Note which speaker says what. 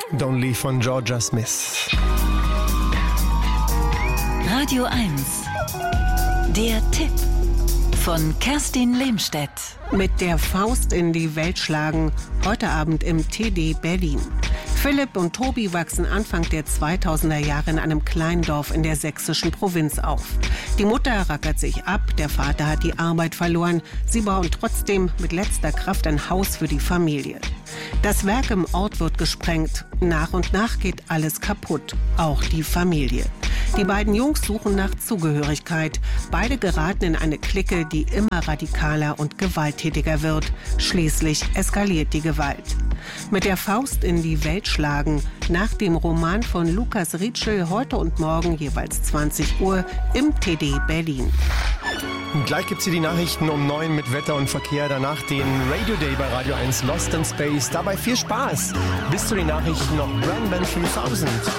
Speaker 1: Don't Leave von Georgia Smith.
Speaker 2: Radio 1. Der Tipp von Kerstin Lehmstedt.
Speaker 3: Mit der Faust in die Welt schlagen, heute Abend im TD Berlin. Philipp und Tobi wachsen Anfang der 2000er Jahre in einem kleinen Dorf in der sächsischen Provinz auf. Die Mutter rackert sich ab, der Vater hat die Arbeit verloren. Sie bauen trotzdem mit letzter Kraft ein Haus für die Familie. Das Werk im Ort wird gesprengt. Nach und nach geht alles kaputt, auch die Familie. Die beiden Jungs suchen nach Zugehörigkeit. Beide geraten in eine Clique, die immer radikaler und gewalttätiger wird. Schließlich eskaliert die Gewalt. Mit der Faust in die Welt schlagen, nach dem Roman von Lukas Rietschel, heute und morgen jeweils 20 Uhr im TD Berlin.
Speaker 1: Gleich gibt's hier die Nachrichten um 9 mit Wetter und Verkehr. Danach den Radio Day bei Radio 1 Lost in Space. Dabei viel Spaß. Bis zu den Nachrichten noch Brand 3000.